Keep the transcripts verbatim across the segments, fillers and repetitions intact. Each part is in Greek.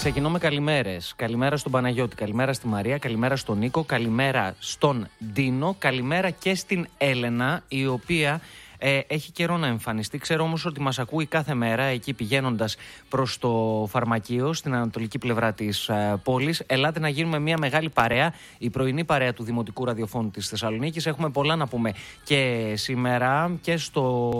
Ξεκινώ με καλημέρες. Καλημέρα στον Παναγιώτη, καλημέρα στη Μαρία, καλημέρα στον Νίκο, καλημέρα στον Ντίνο, καλημέρα και στην Έλενα, η οποία ε, έχει καιρό να εμφανιστεί. Ξέρω όμως ότι μας ακούει κάθε μέρα εκεί πηγαίνοντας προς το φαρμακείο στην ανατολική πλευρά της ε, πόλης. Ελάτε να γίνουμε μια μεγάλη παρέα, η πρωινή παρέα του Δημοτικού Ραδιοφώνου της Θεσσαλονίκης. Έχουμε πολλά να πούμε και σήμερα και στο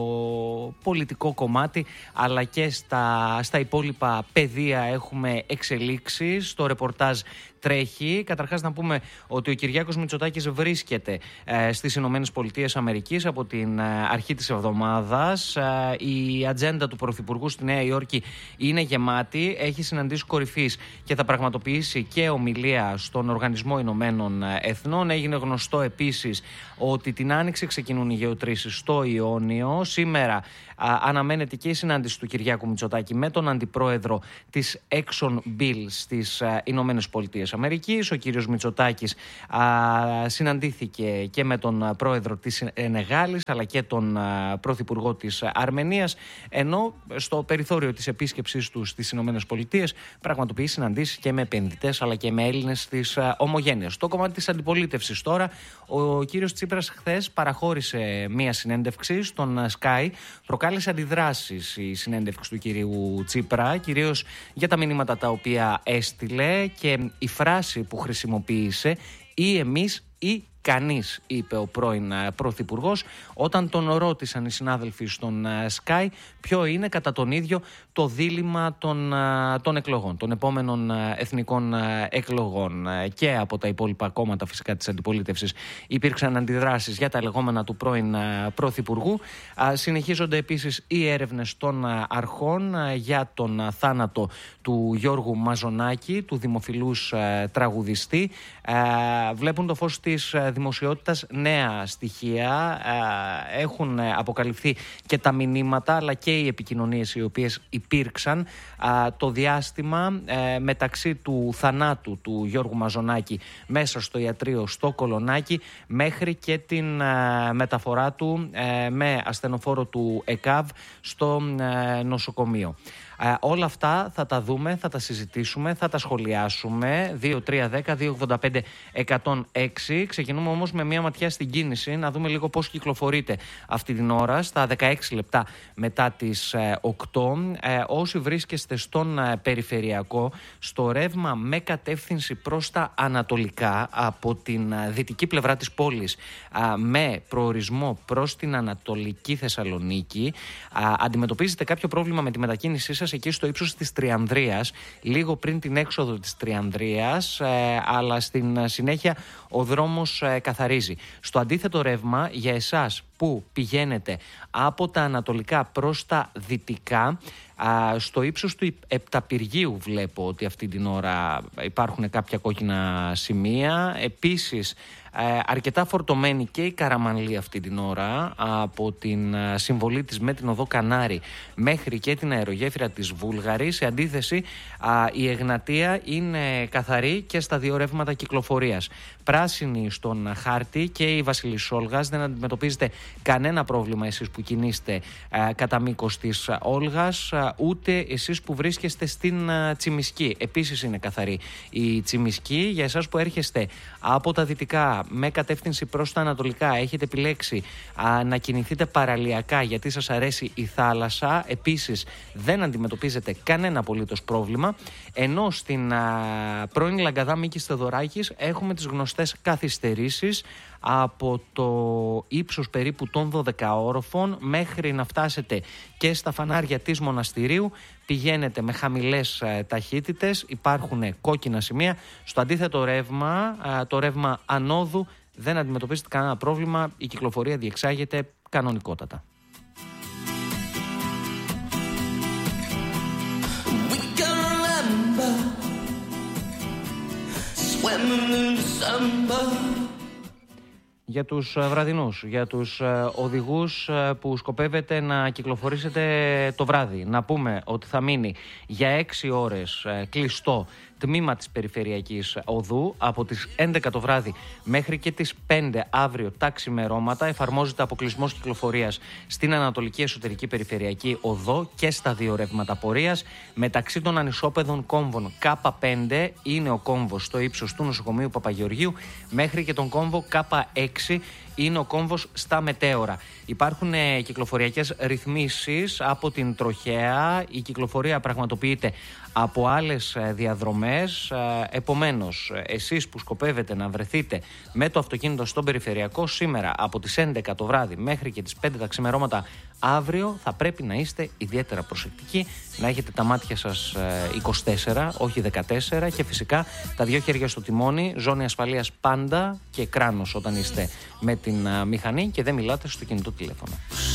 πολιτικό κομμάτι, αλλά και στα, στα υπόλοιπα πεδία έχουμε εξελίξεις. Το ρεπορτάζ τρέχει. Καταρχάς να πούμε ότι ο Κυριάκος Μητσοτάκης βρίσκεται ε, στις Ηνωμένες Πολιτείες Αμερικής από την ε, αρχή της εβδομάδας. Ε, η ατζέντα του Πρωθυπουργού στη Νέα Υόρκη είναι γεμάτη. Έχει συναντήσεις κορυφής και θα πραγματοποιήσει και ομιλία στον Οργανισμό Ηνωμένων Εθνών. Έγινε γνωστό επίσης ότι την Άνοιξη ξεκινούν οι γεωτρήσεις στο Ιόνιο. Σήμερα α, αναμένεται και η συνάντηση του Κυριάκου Μητσοτάκη με τον αντιπρόεδρο της ExxonMobil στις Ηνωμένες Πολιτείες Αμερικής. Ο κύριος Μητσοτάκης α, συναντήθηκε και με τον πρόεδρο της Ενεγάλης αλλά και τον α, πρωθυπουργό της Αρμενίας, ενώ στο περιθώριο της επίσκεψής του στις Ηνωμένες Πολιτείες πραγματοποιεί συναντήσεις και με επενδυτές αλλά και με Έλληνες της α, ομογένειας. Στο κομμάτι της αντιπολίτευσης τώρα, ο κύριος Τσίπρας χθες παραχώρησε μία συνέντευξη στον Sky. Προκάλεσε αντιδράσεις η συνέντευξη του κυρίου Τσίπρα, κυρίως για τα μηνύματα τα οποία έστειλε και η φράση που χρησιμοποίησε, ή εμείς ή κανείς, είπε ο πρώην πρωθυπουργός, όταν τον ρώτησαν οι συνάδελφοι στον Sky ποιο είναι κατά τον ίδιο το δίλημμα των, των εκλογών, των επόμενων εθνικών εκλογών. Και από τα υπόλοιπα κόμματα φυσικά της αντιπολίτευσης υπήρξαν αντιδράσεις για τα λεγόμενα του πρώην πρωθυπουργού. Συνεχίζονται επίσης οι έρευνες των αρχών για τον θάνατο του Γιώργου Μαζονάκη, του δημοφιλούς τραγουδιστή. Βλέπουν το φως της δημοσιότητας νέα στοιχεία. Έχουν αποκαλυφθεί και τα μηνύματα αλλά και οι επικοινωνίες οι οποίες υπήρξαν το διάστημα μεταξύ του θανάτου του Γιώργου Μαζονάκη μέσα στο ιατρείο στο Κολονάκι μέχρι και την μεταφορά του με ασθενοφόρο του ΕΚΑΒ στο νοσοκομείο. Ε, όλα αυτά θα τα δούμε, θα τα συζητήσουμε, θα τα σχολιάσουμε. δύο τρία ένα μηδέν δύο ογδόντα πέντε εκατόν έξι. Ξεκινούμε όμως με μια ματιά στην κίνηση, να δούμε λίγο πώς κυκλοφορείτε αυτή την ώρα, στα δεκαέξι λεπτά μετά τις ε, οκτώ. Ε, όσοι βρίσκεστε στον ε, περιφερειακό, στο ρεύμα με κατεύθυνση προς τα ανατολικά από την ε, δυτική πλευρά της πόλης, ε, με προορισμό προς την ανατολική Θεσσαλονίκη, ε, αντιμετωπίζετε κάποιο πρόβλημα με τη μετακίνησή σας εκεί στο ύψος της Τριανδρίας, λίγο πριν την έξοδο της Τριανδρίας, ε, αλλά στην συνέχεια ο δρόμος ε, καθαρίζει. Στο αντίθετο ρεύμα, για εσάς που πηγαίνετε από τα ανατολικά προς τα δυτικά, α, στο ύψος του Επταπυργίου βλέπω ότι αυτή την ώρα υπάρχουν κάποια κόκκινα σημεία. Επίσης ε, αρκετά φορτωμένη και η Καραμανλή αυτή την ώρα από την α, συμβολή της με την οδό Κανάρη μέχρι και την αερογέφυρα της Βούλγαρης. Σε αντίθεση, α, η Εγνατία είναι καθαρή και στα δύο ρεύματα κυκλοφορίας. Πράσινη στον χάρτη και η Βασιλισσόλγας, δεν αντιμετωπίζετε κανένα πρόβλημα εσείς που κινείστε α, κατά μήκος της Όλγας, α, ούτε εσείς που βρίσκεστε στην α, Τσιμισκή. Επίσης είναι καθαρή η Τσιμισκή. Για εσάς που έρχεστε από τα δυτικά με κατεύθυνση προς τα ανατολικά, έχετε επιλέξει α, να κινηθείτε παραλιακά γιατί σας αρέσει η θάλασσα, επίσης δεν αντιμετωπίζετε κανένα απολύτως πρόβλημα. Ενώ στην α, πρώην Λαγκαδά Μίκης Θεοδωράκης έχουμε τις γνωστές καθυστερήσεις από το ύψος περίπου των δώδεκα όροφων μέχρι να φτάσετε και στα φανάρια της Μοναστηρίου. Πηγαίνετε με χαμηλές ε, ταχύτητες, υπάρχουν κόκκινα σημεία. Στο αντίθετο ρεύμα, ε, το ρεύμα ανόδου, δεν αντιμετωπίζετε κανένα πρόβλημα, η κυκλοφορία διεξάγεται κανονικότατα. για τους βραδινούς, για τους οδηγούς που σκοπεύετε να κυκλοφορήσετε το βράδυ. Να πούμε ότι θα μείνει για έξι ώρες κλειστό τμήμα της περιφερειακής οδού από τις έντεκα το βράδυ μέχρι και τις πέντε αύριο τα ξημερώματα. Εφαρμόζεται αποκλεισμός κυκλοφορίας στην Ανατολική Εσωτερική Περιφερειακή Οδό και στα δύο ρεύματα πορείας. Μεταξύ των ανισόπεδων κόμβων Κ πέντε είναι ο κόμβος στο ύψος του νοσοκομείου Παπαγεωργίου, μέχρι και τον κόμβο Κ έξι είναι ο κόμβος στα μετέωρα. Υπάρχουν ε, κυκλοφοριακές ρυθμίσεις από την τροχέα. Η κυκλοφορία πραγματοποιείται από άλλες ε, διαδρομές. Ε, επομένως, εσείς που σκοπεύετε να βρεθείτε με το αυτοκίνητο στον περιφερειακό σήμερα από τις έντεκα το βράδυ μέχρι και τις πέντε τα ξημερώματα αύριο, θα πρέπει να είστε ιδιαίτερα προσεκτικοί, να έχετε τα μάτια σας ε, είκοσι τέσσερα, όχι δεκατέσσερα, και φυσικά τα δύο χέρια στο τιμόνι, ζώνη ασφαλείας πάντα και κράνος όταν είστε με την uh, μηχανή και δεν μιλάτε στο κινητό τηλέφωνο.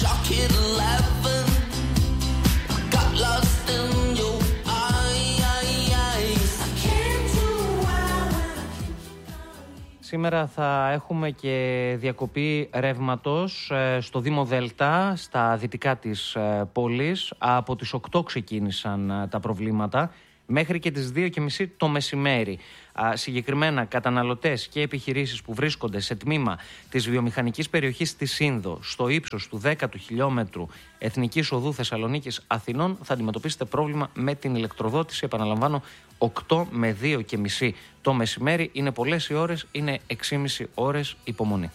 Σήμερα θα έχουμε και διακοπή ρεύματος στο Δήμο Δέλτα, στα δυτικά της πόλης. Από τις οκτώ ξεκίνησαν τα προβλήματα μέχρι και τις δύο και μισή το μεσημέρι. Α, συγκεκριμένα καταναλωτές και επιχειρήσεις που βρίσκονται σε τμήμα της βιομηχανικής περιοχής της Σύνδο στο ύψος του δέκατου χιλιόμετρου Εθνικής Οδού Θεσσαλονίκης Αθηνών θα αντιμετωπίσετε πρόβλημα με την ηλεκτροδότηση. Επαναλαμβάνω, οκτώ με δύο και μισή το μεσημέρι. Είναι πολλές οι ώρες, είναι έξι και μισή ώρες υπομονή.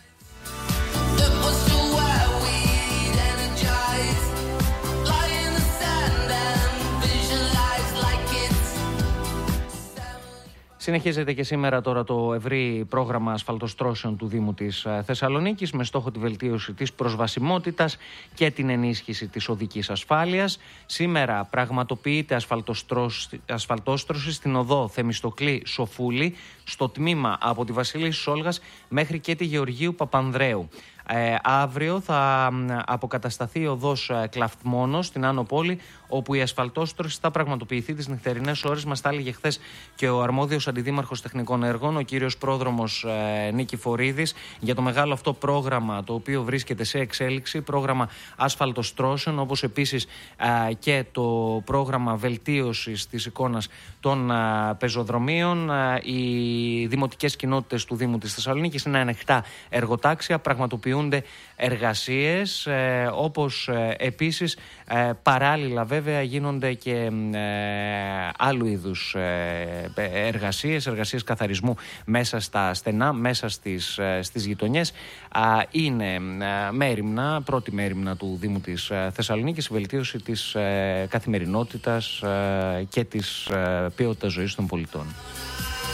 Συνεχίζεται και σήμερα τώρα το ευρύ πρόγραμμα ασφαλτοστρώσεων του Δήμου της Θεσσαλονίκης με στόχο τη βελτίωση της προσβασιμότητας και την ενίσχυση της οδικής ασφάλειας. Σήμερα πραγματοποιείται ασφαλτόστρωση στην οδό Θεμιστοκλή Σοφούλη, στο τμήμα από τη Βασιλής Σόλγας μέχρι και τη Γεωργίου Παπανδρέου. Ε, αύριο θα αποκατασταθεί η οδός Κλαφτμόνος στην Άνω Πόλη, όπου η ασφαλτόστρωση θα πραγματοποιηθεί τις νυχτερινές ώρες. Μας τα έλεγε χθες και ο αρμόδιος αντιδήμαρχος τεχνικών έργων, ο κύριος πρόδρομος ε, Νίκη Φορίδης, για το μεγάλο αυτό πρόγραμμα το οποίο βρίσκεται σε εξέλιξη, πρόγραμμα ασφαλτοστρώσεων, όπως επίσης ε, και το πρόγραμμα βελτίωσης της εικόνας των ε, πεζοδρομίων. Ε, οι δημοτικές κοινότητες του Δήμου της Θεσσαλονίκης είναι ανοιχτά εργοτάξια, πραγματοποιούν εργασίες, ε, όπως ε, επίσης ε, παράλληλα βέβαια γίνονται και ε, άλλου είδους ε, εργασίες, εργασίες καθαρισμού μέσα στα στενά, μέσα στις, ε, στις γειτονιές. Α, είναι ε, μέριμνα, πρώτη μέριμνα του Δήμου της ε, Θεσσαλονίκης, η βελτίωση της ε, καθημερινότητας ε, και της ε, ποιότητας ζωής των πολιτών.